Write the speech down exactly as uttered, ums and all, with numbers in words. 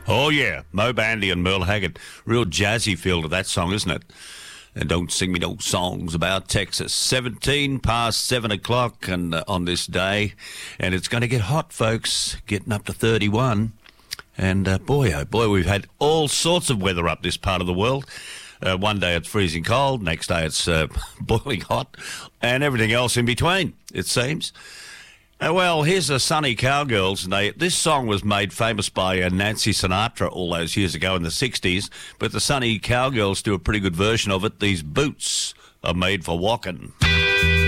Oh, yeah. Mo Bandy and Merle Haggard. Real jazzy feel to that song, isn't it? And don't sing me no songs about Texas. seventeen past seven o'clock and, uh, on this day. And it's going to get hot, folks. Getting up to thirty-one. And uh, boy, oh boy, we've had all sorts of weather up this part of the world. Uh, one day it's freezing cold. Next day it's uh, boiling hot. And everything else in between, it seems. Uh, well, here's the Sunny Cowgirls. And they, this song was made famous by uh, Nancy Sinatra all those years ago in the sixties, but the Sunny Cowgirls do a pretty good version of it. These boots are made for walking.